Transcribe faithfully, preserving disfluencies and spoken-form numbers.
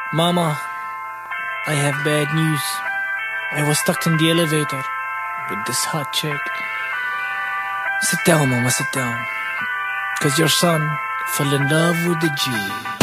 Mama, I have bad news. I was stuck in the elevator with this hot chick. Sit down, Mama, sit down. Cause your son fell in love with the G.